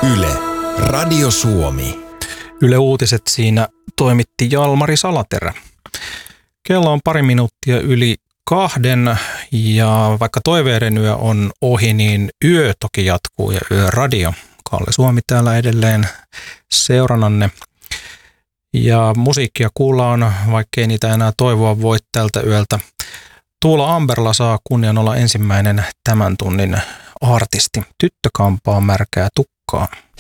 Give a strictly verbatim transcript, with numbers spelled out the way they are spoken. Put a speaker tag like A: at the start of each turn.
A: Yle, Radio Suomi.
B: Yle Uutiset siinä toimitti Jalmari Salaterä. Kello on pari minuuttia yli kahden ja vaikka toiveiden yö on ohi, niin yö toki jatkuu ja Yöradio. Kalle Suomi täällä edelleen seurannanne. Ja musiikkia kuullaan, vaikkei niitä enää toivoa voi tältä yöltä. Tuula Amberla saa kunnian olla ensimmäinen tämän tunnin artisti. Tyttö kampaa märkää tukkaa.